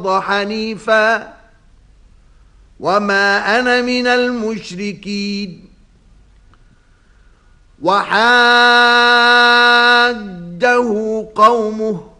الأرض حنيفا وما أنا من المشركين وحاجه قومه